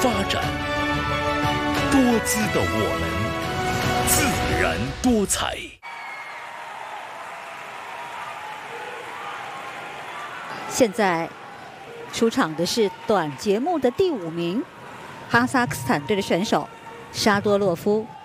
发展，多姿的我们，自然多彩。 现在出场的是短节目的第5名，哈萨克斯坦队的选手沙多洛夫。